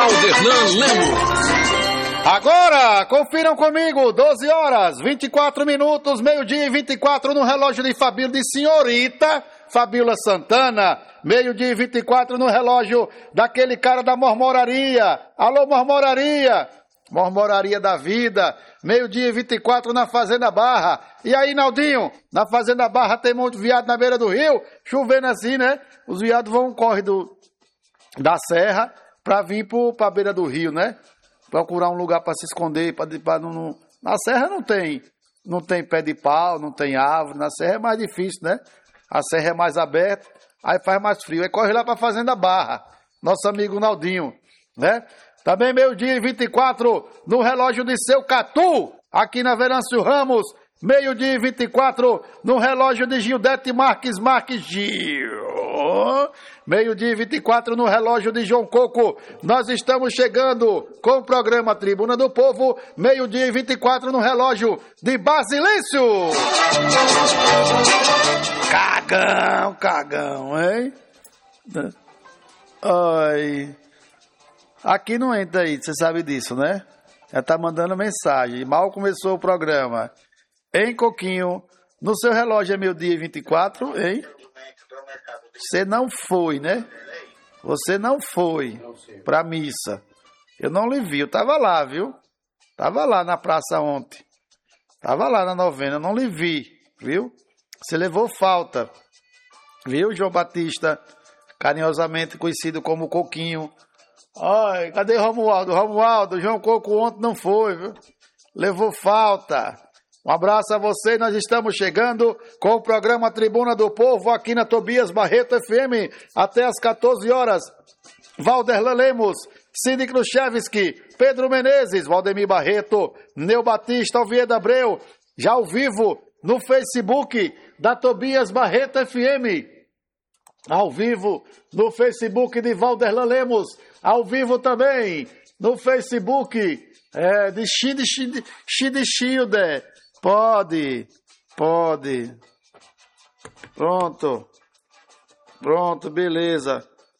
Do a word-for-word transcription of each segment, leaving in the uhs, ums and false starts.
Valderlan Lemos. Agora, confiram comigo, doze horas, vinte e quatro minutos, meio-dia e vinte e quatro no relógio de Fabíola de Senhorita, Fabíola Santana, meio-dia e vinte e quatro no relógio daquele cara da Mormoraria. Alô, Mormoraria, Mormoraria da Vida, meio-dia e vinte e quatro na Fazenda Barra. E aí, Naldinho, na Fazenda Barra tem muito viado na beira do rio, chovendo assim, né? Os viados vão correr do, da serra pra vir pro, pra beira do rio, né? Procurar um lugar para se esconder, para não, não... Na serra não tem, não tem pé de pau, não tem árvore, na serra é mais difícil, né? A serra é mais aberta, aí faz mais frio, aí corre lá para a Fazenda Barra, nosso amigo Naldinho, né? Também meio-dia e vinte e quatro no relógio de Seu Catu, aqui na Venâncio Ramos, meio-dia e vinte e quatro no relógio de Gildete Marques Marques Gil. Meio-dia e vinte e quatro no relógio de João Coco. Nós estamos chegando com o programa Tribuna do Povo. Meio-dia e vinte e quatro no relógio de Basilício. Cagão, cagão, hein? Ai. Aqui não entra aí, você sabe disso, né? Já tá mandando mensagem. Mal começou o programa. Hein, Coquinho? No seu relógio é meio-dia e vinte e quatro, hein? Você não foi, né? Você não foi pra missa. Eu não lhe vi, eu tava lá, viu? Tava lá na praça ontem. Tava lá na novena, eu não lhe vi, viu? Você levou falta, viu, João Batista? Carinhosamente conhecido como Coquinho. Ai, cadê Romualdo? Romualdo, João Coco ontem não foi, viu? Levou falta. Um abraço a você, nós estamos chegando com o programa Tribuna do Povo aqui na Tobias Barreto F M até às quatorze horas. Valderlan Lemos, Cine Khrushchevski, Pedro Menezes, Valdemir Barreto, Neu Batista, Alvieda Abreu, já ao vivo no Facebook da Tobias Barreto F M. Ao vivo no Facebook de Valderlan Lemos, ao vivo também no Facebook é, de Chide Childe. Pode, pode. Pronto. Pronto, beleza.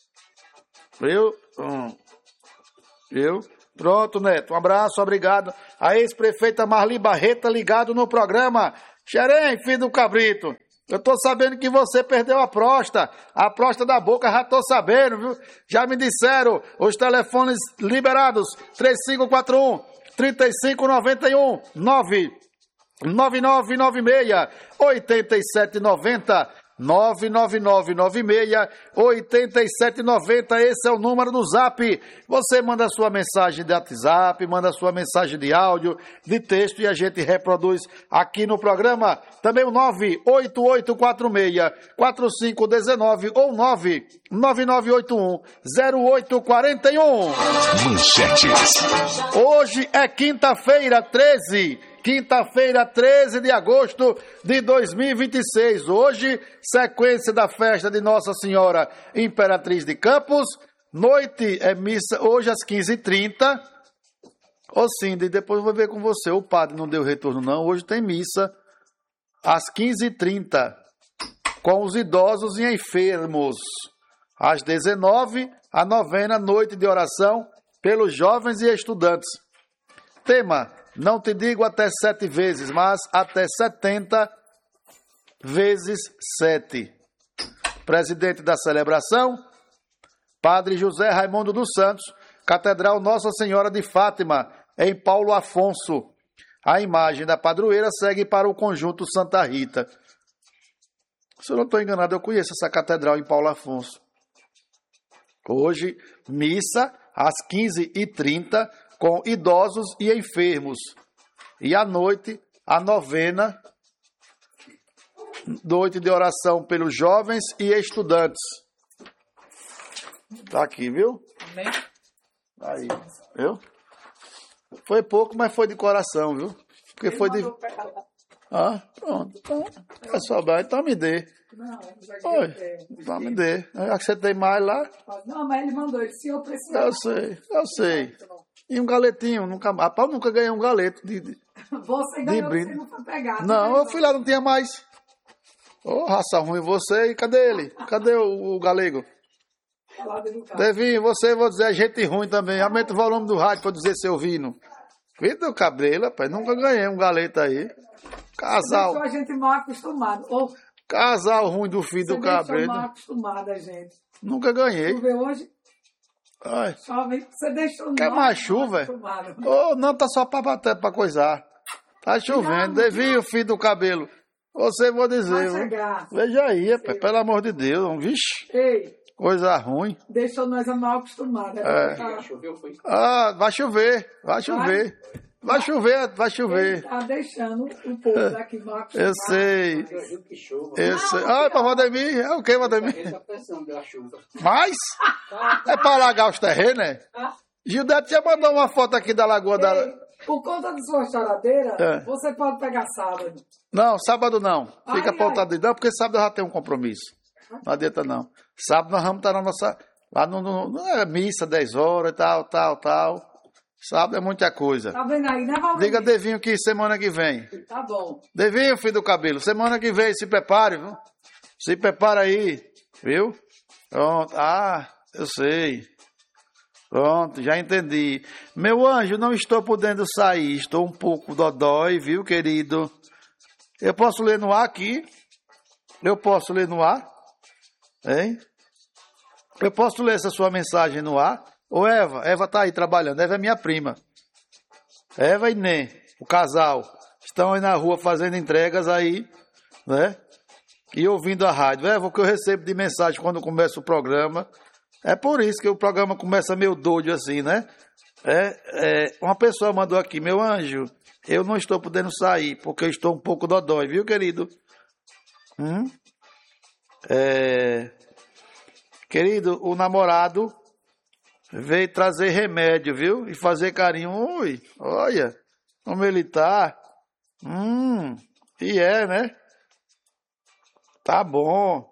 Viu? Hum. Viu? Pronto, Neto. Um abraço, obrigado. A ex-prefeita Marli Barreto ligado no programa. Xerém, filho do cabrito. Eu tô sabendo que você perdeu a próstata. A próstata da boca, já tô sabendo, viu? Já me disseram os telefones liberados. três cinco quatro um, três cinco nove um, nove nove nove nove seis, oito sete nove zero, nove nove nove nove seis, oito sete nove zero. Esse é o número do Zap. Você manda sua mensagem de WhatsApp, manda sua mensagem de áudio, de texto e a gente reproduz aqui no programa. Também o nove oito oito quatro seis, quatro cinco um nove ou nove nove nove oito um, zero oito quatro um. Manchetes. Hoje é quinta-feira, treze. Quinta-feira, treze de agosto de dois mil e vinte e seis. Hoje, sequência da festa de Nossa Senhora Imperatriz de Campos. Noite é missa hoje às quinze e trinta. Ô Cindy, depois eu vou ver com você. O padre não deu retorno não. Hoje tem missa às quinze e trinta com os idosos e enfermos. Às dezenove, a novena noite de oração pelos jovens e estudantes. Tema: não te digo até sete vezes, mas até setenta vezes sete. Presidente da celebração, Padre José Raimundo dos Santos, Catedral Nossa Senhora de Fátima, em Paulo Afonso. A imagem da padroeira segue para o conjunto Santa Rita. Se eu não estou enganado, eu conheço essa catedral em Paulo Afonso. Hoje, missa às quinze e trinta, com idosos e enfermos. E à noite, a novena, noite de oração pelos jovens e estudantes. Tá aqui, viu? Amém. Aí, viu? Foi pouco, mas foi de coração, viu? Porque Ele foi de... Ah, pronto. Então, é sobrar, então me dê. Não, Oi, então me dê. Já que você tem mais lá. não, mas ele mandou, ele se eu precisar. Eu sei, eu sei. E um galetinho, nunca, rapaz, eu nunca ganhei um galeto de, de, Você de ganhou, brinde. você não foi pegado. Não, eu fui lá, não tinha mais. Ô, raça ruim você, e cadê ele? Cadê o, o galego? lado do carro. Devinho, você, vou dizer, é gente ruim também. Aumenta o volume do rádio pra dizer seu ouvindo. Filho do cabelo, rapaz, nunca ganhei um galeta aí. Casal. Deixou a gente mal acostumado. Ou, Casal ruim do filho você do deixou cabelo. mal acostumado a gente. Nunca ganhei. Tu vê hoje, Ai. chove, você deixou Quer mal mais chuva? acostumado. Oh, não, tá só pra bater, pra coisar. Tá chovendo. Devinho, filho do cabelo. Você, vou Vai dizer. viu? chegar. Veja aí, rapaz, pelo amor de Deus. Vixe, Ei, coisa ruim. deixou nós mal acostumados. É. Tá, Ah, vai chover, vai chover. Vai chover, vai ele chover. tá deixando o povo daqui mal acostumado. Eu sei. Eu sei. Ah, pra Valdemir, é o que, Valdemir? Mas? É pra alagar os terrenos, né? Gildete já mandou uma foto aqui da lagoa da... Ei, por conta de sua choradeira, É. você pode pegar sábado. Não, sábado não. Fica Ai, pautado. Não, porque sábado eu já tenho um compromisso. Não adianta não. Sábado nós vamos estar na nossa... Lá no, no, no é missa, dez horas e tal, tal, tal. Sábado é muita coisa. Tá vendo aí, né, Valdemir? Diga, Devinho, que semana que vem. Tá bom. Devinho, filho do cabelo, semana que vem, se prepare, viu? Se prepara aí, viu? Pronto. Ah, eu sei. Pronto, já entendi. Meu anjo, não estou podendo sair, estou um pouco dodói, viu, querido? Eu posso ler no ar aqui? Eu posso ler no ar? Hein? Eu posso ler essa sua mensagem no ar? Ô, Eva, Eva tá aí trabalhando, Eva é minha prima. Eva e Nê, o casal, estão aí na rua fazendo entregas aí, né? E ouvindo a rádio. Eva, o que eu recebo de mensagem quando começa o programa, é por isso que o programa começa meio doido assim, né? É, é, uma pessoa mandou aqui, meu anjo, eu não estou podendo sair, porque eu estou um pouco dodói, viu, querido? Hum? É, querido, o namorado veio trazer remédio, viu? E fazer carinho. Ui, olha como ele tá. Hum, e é, né? Tá bom.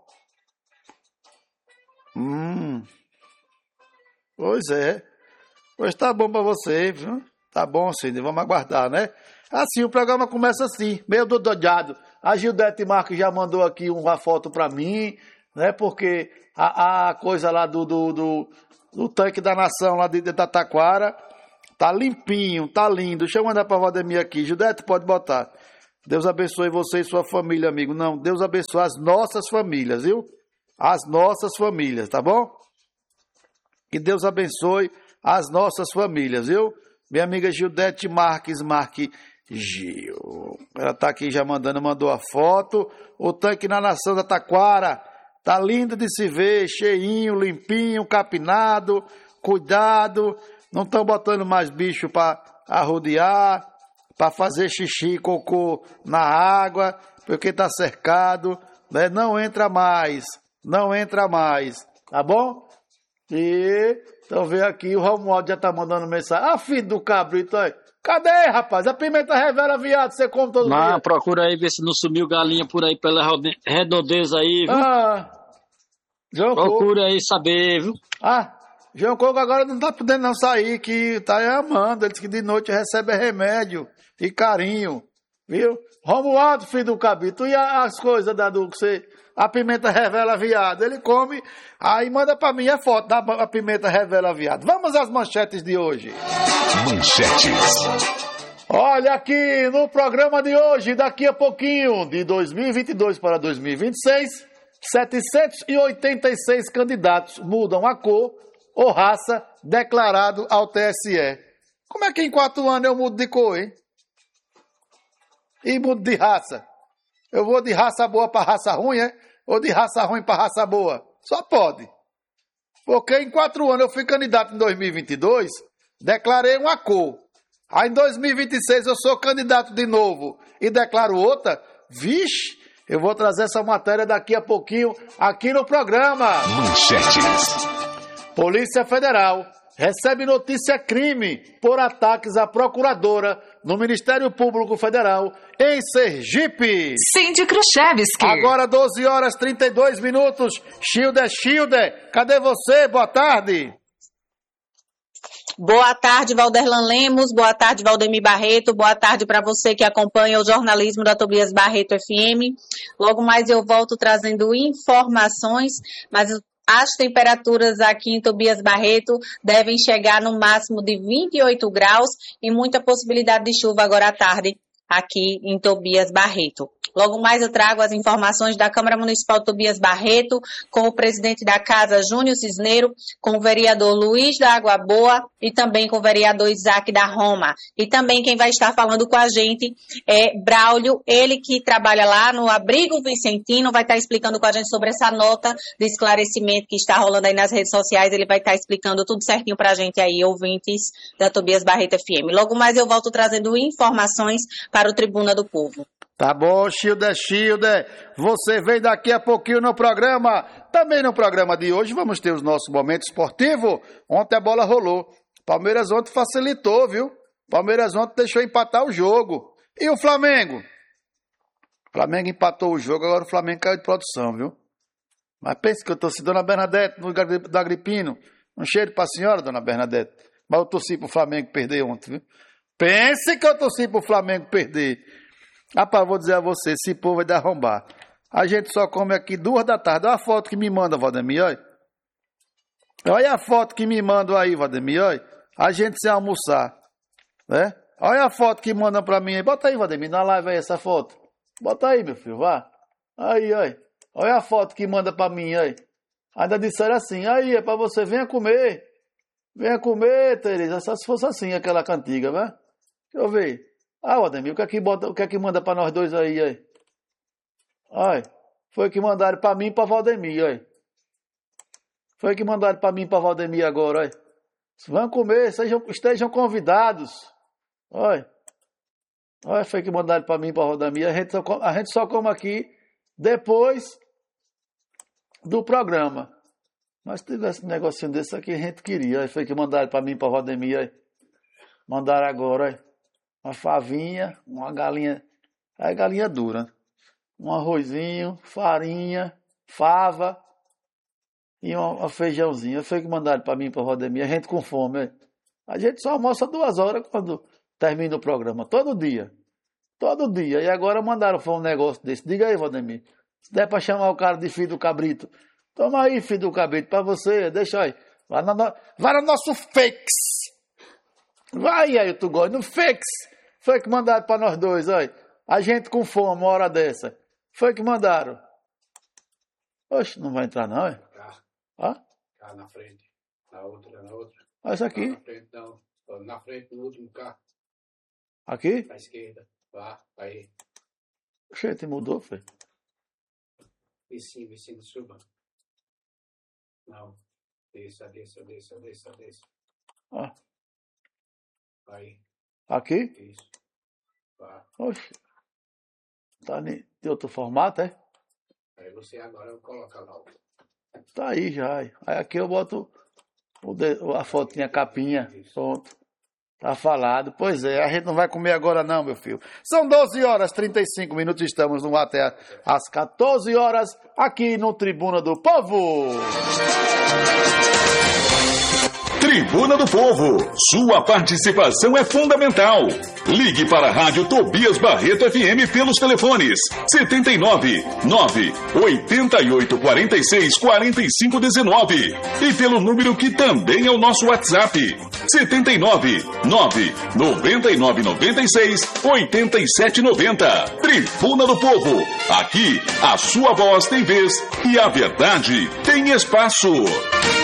Hum. Pois é. Pois tá bom pra você, viu? Tá bom, Cid. Vamos aguardar, né? Assim, o programa começa assim, meio dodojado. A Gildete Marques já mandou aqui uma foto pra mim, né? Porque a, a coisa lá do... do, do O tanque da nação lá de, de Tataquara tá limpinho, tá lindo. Deixa eu mandar pra Valdemir aqui. Gildete, pode botar. Deus abençoe você e sua família, amigo. Não, Deus abençoe as nossas famílias, viu? As nossas famílias, tá bom? Que Deus abençoe as nossas famílias, viu? Minha amiga Gildete Marques, Marque Gil. Ela tá aqui já mandando, mandou a foto. O tanque na nação da Taquara. Tá lindo de se ver, cheinho, limpinho, capinado, cuidado. Não estão botando mais bicho para arrodear, para fazer xixi e cocô na água, porque tá cercado, né? Não entra mais, não entra mais, tá bom? E então vê aqui, o Romualdo já tá mandando mensagem. Ah, filho do cabrito, aí. Cadê, rapaz? A pimenta revela, viado, você come todo Não, dia. procura aí ver se não sumiu galinha por aí pela rode- redondeza aí, viu? Ah, João Coco. Procura aí saber, viu? Ah, João Coco agora não tá podendo não sair, que tá amando. Ele disse que de noite recebe remédio e carinho, viu? Romualdo, filho do cabrito, e a- as coisas da do que você... A pimenta revela, viado. Ele come, aí manda pra mim a foto da a pimenta revela, viado. Vamos às manchetes de hoje. Manchetes. Olha aqui no programa de hoje, daqui a pouquinho, de dois mil e vinte e dois para dois mil e vinte e seis, setecentos e oitenta e seis candidatos mudam a cor ou raça declarado ao T S E. Como é que em quatro anos eu mudo de cor, hein? E mudo de raça? Eu vou de raça boa para raça ruim, é? Ou de raça ruim para raça boa? Só pode. Porque em quatro anos eu fui candidato em dois mil e vinte e dois, declarei uma cor. Aí em dois mil e vinte e seis eu sou candidato de novo e declaro outra. Vixe, eu vou trazer essa matéria daqui a pouquinho aqui no programa. Manchetes. Polícia Federal recebe notícia crime por ataques à procuradora no Ministério Público Federal em Sergipe. Cindy Khrushchevsky. Agora doze horas e trinta e dois minutos. Childe, Childe, cadê você? Boa tarde. Boa tarde, Valderlan Lemos. Boa tarde, Valdemir Barreto. Boa tarde para você que acompanha o jornalismo da Tobias Barreto F M. Logo mais eu volto trazendo informações, mas As temperaturas aqui em Tobias Barreto devem chegar no máximo de vinte e oito graus e muita possibilidade de chuva agora à tarde aqui em Tobias Barreto. Logo mais eu trago as informações da Câmara Municipal de Tobias Barreto com o presidente da Casa, Júnior Cisneiro, com o vereador Luiz da Água Boa e também com o vereador Isaac da Roma. E também quem vai estar falando com a gente é Braulio, ele que trabalha lá no Abrigo Vicentino, vai estar explicando com a gente sobre essa nota de esclarecimento que está rolando aí nas redes sociais. Ele vai estar explicando tudo certinho pra gente aí, ouvintes da Tobias Barreto F M. Logo mais eu volto trazendo informações para o Tribuna do Povo. Tá bom, Childer, Childer. Você vem daqui a pouquinho no programa. Também no programa de hoje vamos ter o nosso momento esportivo. Ontem a bola rolou. Palmeiras ontem facilitou, viu? Palmeiras ontem deixou empatar o jogo. E o Flamengo? O Flamengo empatou o jogo, agora o Flamengo caiu de produção, viu? Mas pense que eu torci Dona Bernadette no lugar do Agripino. Um cheiro pra senhora, Dona Bernadette. Mas eu torci pro Flamengo perder ontem, viu? Pense que eu torci pro Flamengo perder. Rapaz, vou dizer a você, esse povo vai dar arrombar. A gente só come aqui duas da tarde. Olha a foto que me manda, Valdemir, olha. Olha a foto que me manda aí, Valdemir, olha. A gente sem almoçar, né? Olha a foto que mandam pra mim aí. Bota aí, Valdemir, na live aí essa foto. Bota aí, meu filho, vá. Aí, olha. Olha a foto que manda pra mim aí. Ainda disseram assim, aí, é pra você, venha comer. Venha comer, Tereza. Só se fosse assim, aquela cantiga, né? Deixa eu ver. Ah, Valdemir, o que é que, bota, o que, é que manda pra nós dois aí, aí? Ai, foi que mandaram pra mim e pra Valdemir, aí. Foi que mandaram pra mim e pra Valdemir agora, aí. Vão comer, sejam, estejam convidados. Olha. Olha, foi que mandaram pra mim e pra Valdemir. A gente, só, a gente só come aqui depois do programa. Mas se tivesse um negocinho desse aqui, a gente queria. Aí foi que mandaram pra mim e pra Valdemir, aí. Mandaram agora, aí. Uma favinha, uma galinha, é galinha dura, um arrozinho, farinha, fava e um feijãozinho. Foi que mandaram para mim, para o Valdemir, a gente com fome. Hein? A gente só almoça duas horas quando termina o programa, todo dia, todo dia. E agora mandaram um negócio desse. Diga aí, Valdemir, se der para chamar o cara de filho do cabrito, toma aí, filho do cabrito, para você, deixa aí. Vai, na, vai no nosso fakes. Vai aí, tu gosta, no fakes. Foi que mandaram para nós dois, olha. A gente com fome, uma hora dessa. Foi que mandaram. Oxe, não vai entrar não, é? Cá. Hã? Cá na frente. Na outra, na outra. Olha isso aqui. Na frente, não. Na frente, no último carro. Aqui? À esquerda. Lá, aí. Oxe, mudou, foi. Vicinho, vicinho, suba. Não. Desça, desça, desça, desça, desça. Ah. Aí. Aqui? Isso. Vá. Oxe. Tá de outro formato, é? Aí você agora coloca lá. Tá aí já. Aí aqui eu boto o de, a fotinha, a capinha. Pronto. Tá falado. Pois é, a gente não vai comer agora não, meu filho. São doze horas e trinta e cinco minutos. Estamos no até às quatorze horas aqui no Tribuna do Povo. Tribuna do Povo, sua participação é fundamental. Ligue para a Rádio Tobias Barreto F M pelos telefones setenta e nove, nove, oitenta e oito, quarenta e seis, quarenta e cinco, dezenove e pelo número que também é o nosso WhatsApp setenta e nove, nove, noventa e nove, noventa e seis, oitenta e sete, noventa. Tribuna do Povo, aqui a sua voz tem vez e a verdade tem espaço.